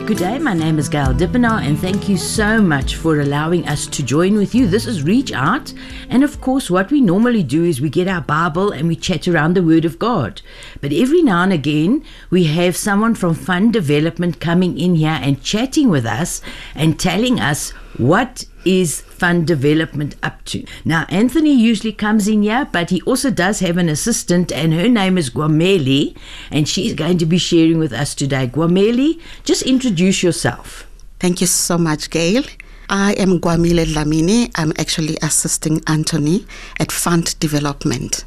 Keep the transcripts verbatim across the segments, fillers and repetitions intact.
Good day, my name is Gail Dippenaar and thank you so much for allowing us to join with you. This is Reach Out, and of course what we normally do is we get our Bible and we chat around the Word of God. But every now and again we have someone from Fund Development coming in here and chatting with us and telling us what is Fund Development up to. Now, Anthony usually comes in here, but he also does have an assistant, and her name is Gwameli, and she's going to be sharing with us today. Gwameli, just introduce yourself. Thank you so much, Gail. I am Gwameli Dlamini. I'm actually assisting Anthony at Fund Development.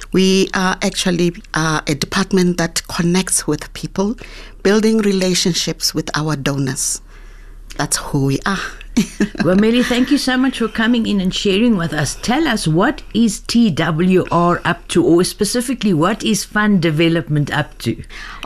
We are actually uh, a department that connects with people, building relationships with our donors. That's who we are. Well, Mary, thank you so much for coming in and sharing with us. Tell us, what is T W R up to, or specifically, what is Fund Development up to?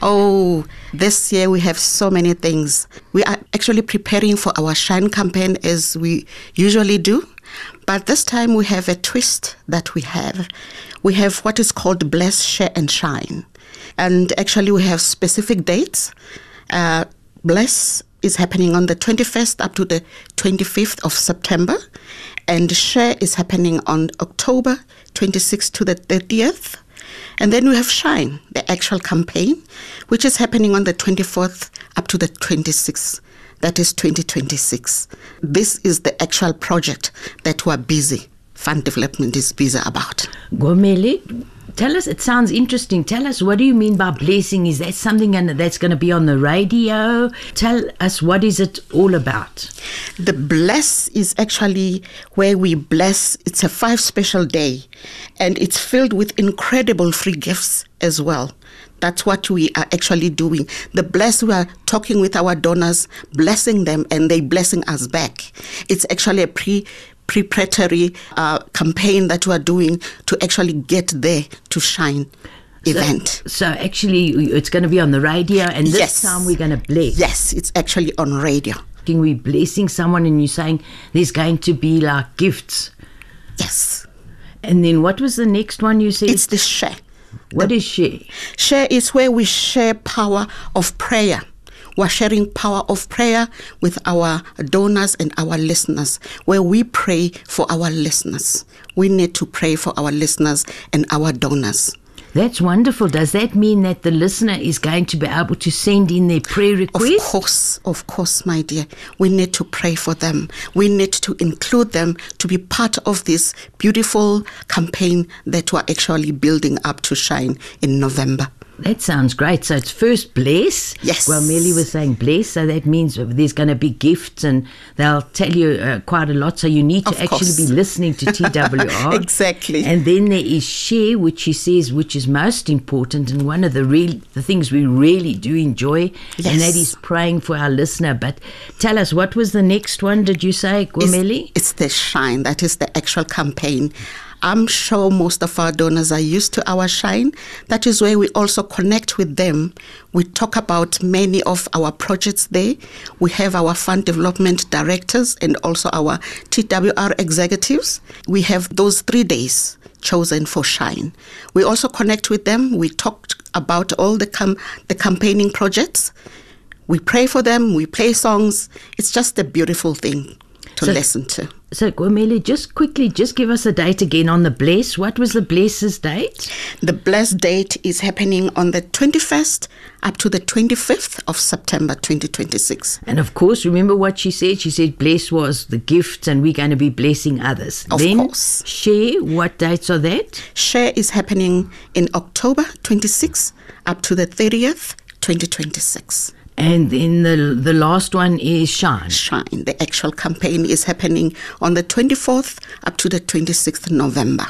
Oh, this year we have so many things. We are actually preparing for our Shine campaign as we usually do. But this time we have a twist that we have. We have what is called Bless, Share and Shine. And actually we have specific dates. Uh, Bless is happening on the twenty-first up to the twenty-fifth of September, and Share is happening on October twenty-sixth to the thirtieth. And then we have Shine, the actual campaign, which is happening on the twenty-fourth up to the twenty-sixth. That is twenty twenty-six. This is the actual project that we're busy, Fund Development is busy about. Gwameli, tell us, it sounds interesting. Tell us, what do you mean by blessing? Is that something that's going to be on the radio? Tell us, what is it all about? The Bless is actually where we bless. It's a five special day, and it's filled with incredible free gifts as well. That's what we are actually doing. The Bless, we are talking with our donors, blessing them, and they blessing us back. It's actually a pre preparatory uh, campaign that we are doing to actually get there to Shine event. So, so actually it's going to be on the radio, and this yes. time we're going to bless. Yes, it's actually on radio. We're blessing someone, and you're saying there's going to be like gifts. Yes. And then what was the next one you said? It's the Share. What the, is Share? Share is where we share power of prayer. We're sharing power of prayer with our donors and our listeners, where we pray for our listeners. We need to pray for our listeners and our donors. That's wonderful. Does that mean that the listener is going to be able to send in their prayer requests? Of course, of course, my dear. We need to pray for them. We need to include them to be part of this beautiful campaign that we're actually building up to Shine in November. That sounds great. So it's first bless. Yes. Well, Melly was saying bless, so that means there's going to be gifts, and they'll tell you uh, quite a lot. So you need to of actually course. be listening to T W R. Exactly. And then there is Share, which he says, which is most important, and one of the real the things we really do enjoy, yes. and that is praying for our listener. But tell us, what was the next one? Did you say, Gwameli? It's, it's the Shine. That is the actual campaign. I'm sure most of our donors are used to our Shine. That is where we also connect with them. We talk about many of our projects there. We have our fund development directors and also our T W R executives. We have those three days chosen for Shine. We also connect with them. We talk about all the com- the campaigning projects. We pray for them. We play songs. It's just a beautiful thing to so, listen to. So, Gwameli, just quickly, just give us a date again on the Bless. What was the Bless's date? The Bless date is happening on the twenty-first up to the twenty-fifth of September twenty twenty-six. And of course, remember what she said? She said Bless was the gifts, and we're going to be blessing others. Of then, course. Share, what dates are that? Share is happening in October twenty-sixth up to the thirtieth, twenty twenty-six. And then the the last one is Shine. Shine. The actual campaign is happening on the twenty-fourth up to the twenty-sixth of November.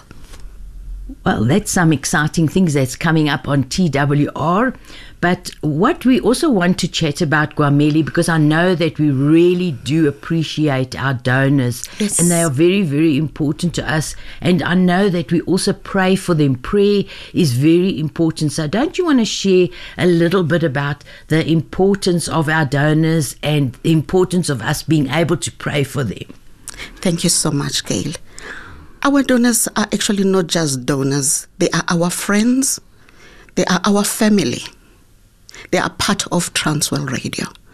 Well, that's some exciting things that's coming up on T W R. But what we also want to chat about, Gwameli, because I know that we really do appreciate our donors. Yes. And they are very, very important to us. And I know that we also pray for them. Prayer is very important. So don't you want to share a little bit about the importance of our donors and the importance of us being able to pray for them? Thank you so much, Gail. Our donors are actually not just donors. They are our friends. They are our family. They are part of Transworld Radio.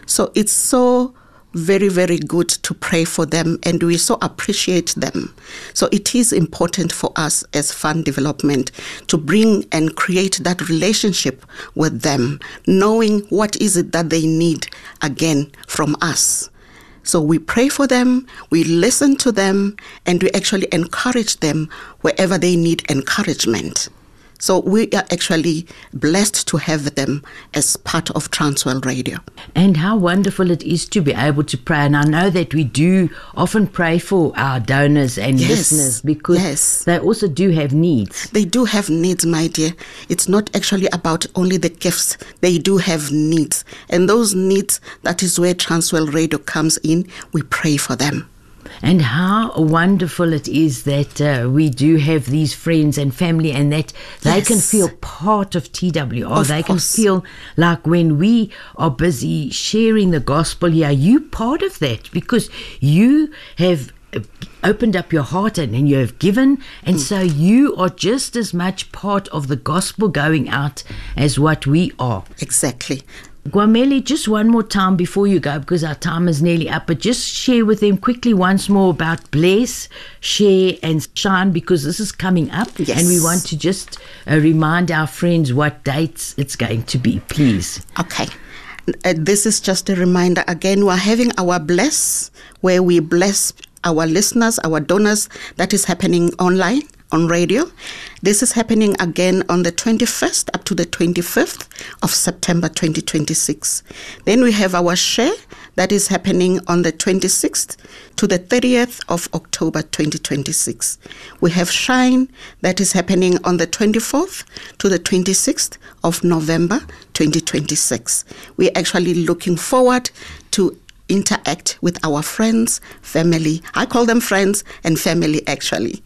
So it's so very, very good to pray for them, and we so appreciate them. So it is important for us as Fund Development to bring and create that relationship with them, knowing what is it that they need again from us. So we pray for them, we listen to them, and we actually encourage them wherever they need encouragement. So we are actually blessed to have them as part of Transworld Radio. And how wonderful it is to be able to pray. And I know that we do often pray for our donors and Yes, listeners because yes. they also do have needs. They do have needs, my dear. It's not actually about only the gifts. They do have needs. And those needs, that is where Transworld Radio comes in. We pray for them. And how wonderful it is that uh, we do have these friends and family, and that they Yes. can feel part of T W R. Of they course. can feel like when we are busy sharing the gospel here, you part of that because you have opened up your heart and, and you have given, and mm. so you are just as much part of the gospel going out as what we are. Exactly. Gwameli, just one more time before you go, because our time is nearly up, but just share with them quickly once more about Bless, Share and Shine, because this is coming up. Yes. And we want to just uh, remind our friends what dates it's going to be, please. Okay. Uh, this is just a reminder. Again, we're having our Bless, where we bless our listeners, our donors. That is happening online on radio. This is happening again on the twenty-first up to the twenty-fifth of September twenty twenty-six. Then we have our Share that is happening on the twenty-sixth to the thirtieth of October twenty twenty-six. We have Shine that is happening on the twenty-fourth to the twenty-sixth of November twenty twenty-six. We're actually looking forward to interact with our friends, family. I call them friends and family, actually.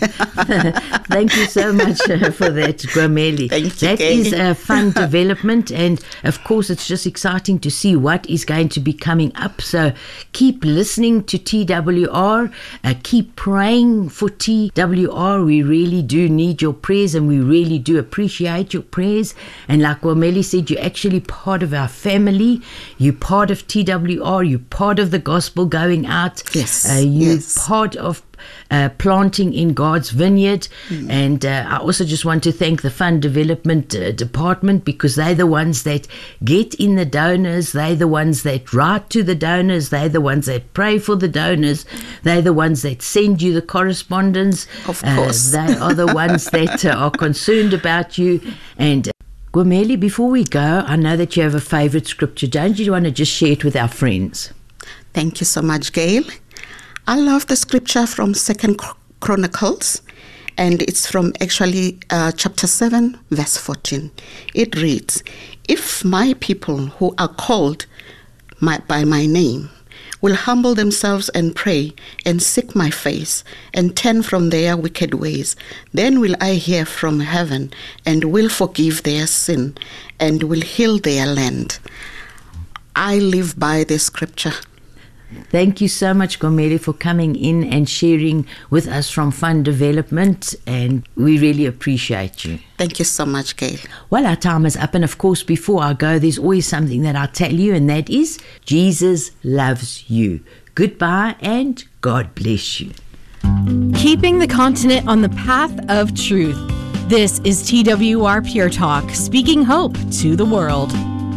Thank you so much uh, for that, Gwameli. Thank you, That Kay. is uh, fun development, and of course it's just exciting to see what is going to be coming up. So keep listening to T W R, uh, keep praying for T W R. We really do need your prayers, and we really do appreciate your prayers. And like Gwameli said, you're actually part of our family. You're part of T W R. You're part of the gospel going out. Yes, Uh, you're yes. part of uh, planting in God's vineyard. Mm. And uh, I also just want to thank the Fund Development uh, Department, because they're the ones that get in the donors. They're the ones that write to the donors. They're the ones that pray for the donors. They're the ones that send you the correspondence. Of course. Uh, they are the ones that uh, are concerned about you. And uh, Gwameli, before we go, I know that you have a favorite scripture. Don't you want to just share it with our friends? Thank you so much, Gail. I love the scripture from Second Chronicles, and it's from actually uh, chapter seven, verse fourteen. It reads, "If my people who are called my, by my name will humble themselves and pray and seek my face and turn from their wicked ways, then will I hear from heaven and will forgive their sin and will heal their land." I live by this scripture. Thank you so much, Gwameli, for coming in and sharing with us from Fund Development, and we really appreciate you. Thank you so much, Gail. Well, our time is up, and of course, before I go, there's always something that I tell you, and that is Jesus loves you. Goodbye, and God bless you. Keeping the continent on the path of truth. This is T W R Pure Talk, speaking hope to the world.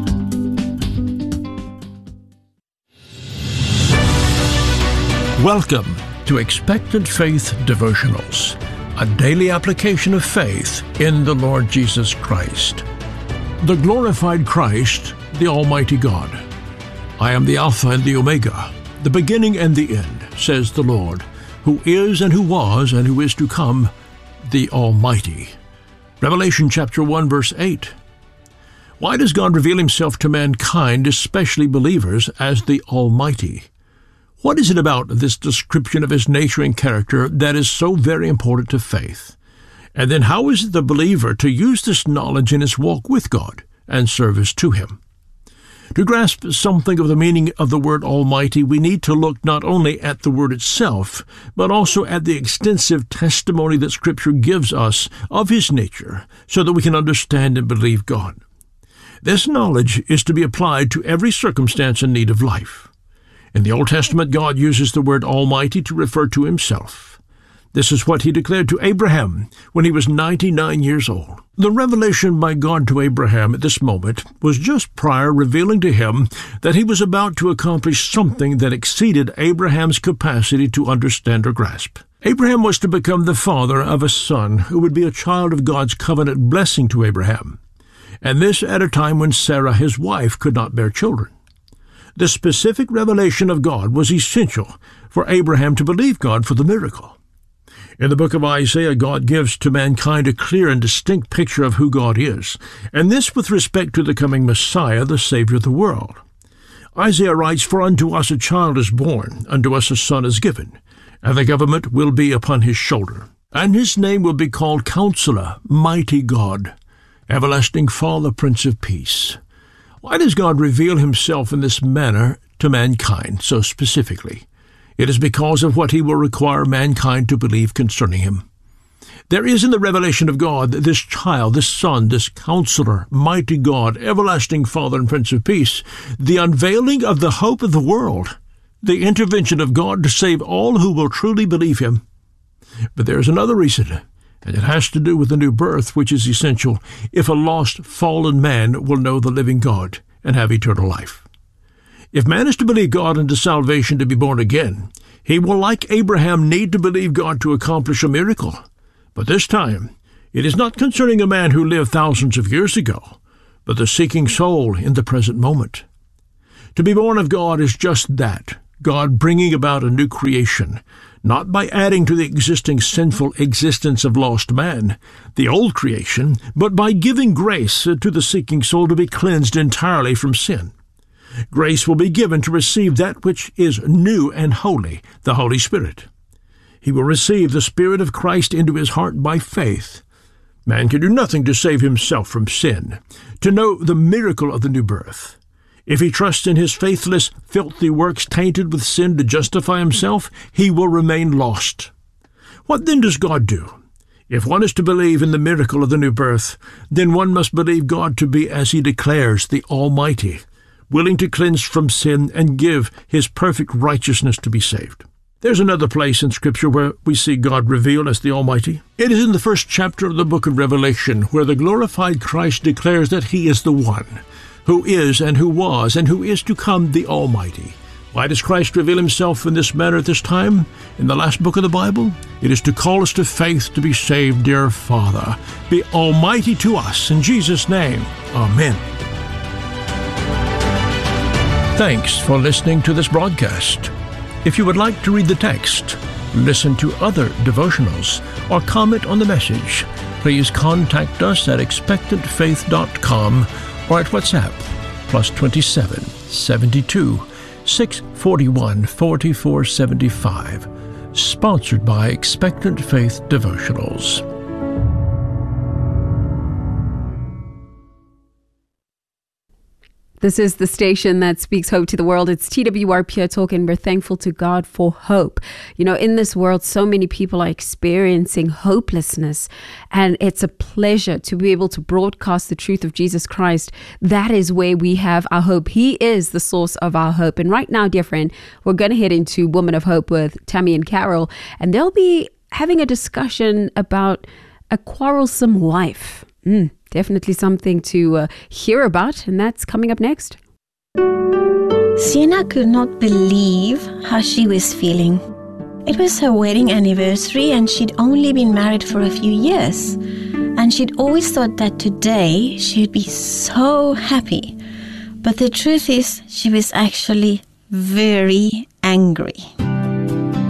Welcome to Expectant Faith Devotionals, a daily application of faith in the Lord Jesus Christ. The glorified Christ, the Almighty God. I am the Alpha and the Omega, the beginning and the end, says the Lord, who is and who was and who is to come, the Almighty. Revelation chapter one, verse eight. Why does God reveal himself to mankind, especially believers, as the Almighty? What is it about this description of his nature and character that is so very important to faith? And then how is the believer to use this knowledge in his walk with God and service to him? To grasp something of the meaning of the word Almighty, we need to look not only at the word itself, but also at the extensive testimony that Scripture gives us of his nature, so that we can understand and believe God. This knowledge is to be applied to every circumstance and need of life. In the Old Testament, God uses the word Almighty to refer to himself. This is what he declared to Abraham when he was ninety-nine years old. The revelation by God to Abraham at this moment was just prior revealing to him that he was about to accomplish something that exceeded Abraham's capacity to understand or grasp. Abraham was to become the father of a son who would be a child of God's covenant blessing to Abraham, and this at a time when Sarah, his wife, could not bear children. The specific revelation of God was essential for Abraham to believe God for the miracle. In the book of Isaiah, God gives to mankind a clear and distinct picture of who God is, and this with respect to the coming Messiah, the Savior of the world. Isaiah writes, "For unto us a child is born, unto us a son is given, and the government will be upon his shoulder. And his name will be called Counselor, Mighty God, Everlasting Father, Prince of Peace." Why does God reveal himself in this manner to mankind so specifically? It is because of what he will require mankind to believe concerning him. There is in the revelation of God this child, this son, this Counselor, Mighty God, Everlasting Father and Prince of Peace, the unveiling of the hope of the world, the intervention of God to save all who will truly believe him. But there is another reason, and it has to do with the new birth, which is essential if a lost, fallen man will know the living God and have eternal life. If man is to believe God unto salvation to be born again, he will, like Abraham, need to believe God to accomplish a miracle. But this time, it is not concerning a man who lived thousands of years ago, but the seeking soul in the present moment. To be born of God is just that, God bringing about a new creation, not by adding to the existing sinful existence of lost man, the old creation, but by giving grace to the seeking soul to be cleansed entirely from sin. Grace will be given to receive that which is new and holy, the Holy Spirit. He will receive the Spirit of Christ into his heart by faith. Man can do nothing to save himself from sin, to know the miracle of the new birth. If he trusts in his faithless, filthy works tainted with sin to justify himself, he will remain lost. What then does God do? If one is to believe in the miracle of the new birth, then one must believe God to be, as he declares, the Almighty, willing to cleanse from sin and give his perfect righteousness to be saved. There's another place in Scripture where we see God revealed as the Almighty. It is in the first chapter of the book of Revelation, where the glorified Christ declares that he is the one who is and who was and who is to come, the Almighty. Why does Christ reveal himself in this manner at this time? In the last book of the Bible, it is to call us to faith to be saved. Dear Father, be almighty to us. In Jesus' name, amen. Thanks for listening to this broadcast. If you would like to read the text, listen to other devotionals, or comment on the message, please contact us at expectant faith dot com or at WhatsApp, plus twenty-seven, seventy-two, six forty-one, forty-four seventy-five. Sponsored by Expectant Faith Devotionals. This is the station that speaks hope to the world. It's T W R Pure Talk, and we're thankful to God for hope. You know, in this world, so many people are experiencing hopelessness, and it's a pleasure to be able to broadcast the truth of Jesus Christ. That is where we have our hope. He is the source of our hope. And right now, dear friend, we're going to head into Woman of Hope with Tammy and Carol, and they'll be having a discussion about a quarrelsome wife. Mm. Definitely something to uh, hear about, and that's coming up next. Sienna could not believe how she was feeling. It was her wedding anniversary, and she'd only been married for a few years. And she'd always thought that today she'd be so happy. But the truth is, she was actually very angry.